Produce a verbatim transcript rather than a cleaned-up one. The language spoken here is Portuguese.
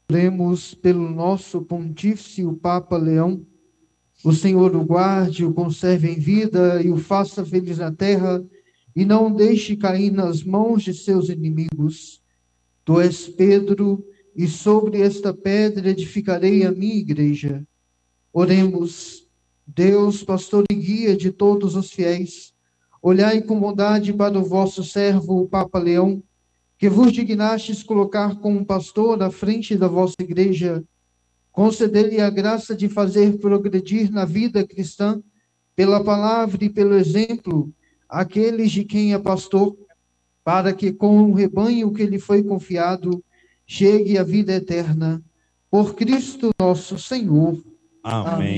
Oremos pelo nosso pontífice, o Papa Leão. O Senhor o guarde, o conserve em vida e o faça feliz na terra, e não o deixe cair nas mãos de seus inimigos. Tu és Pedro, e sobre esta pedra edificarei a minha igreja. Oremos. Deus, pastor e guia de todos os fiéis, olhai com bondade para o vosso servo, o Papa Leão, que vos dignastes colocar como pastor à frente da vossa igreja. Conceder-lhe a graça de fazer progredir na vida cristã, pela palavra e pelo exemplo, aqueles de quem é pastor, para que com o rebanho que lhe foi confiado, chegue à vida eterna. Por Cristo nosso Senhor. Amém. Amém.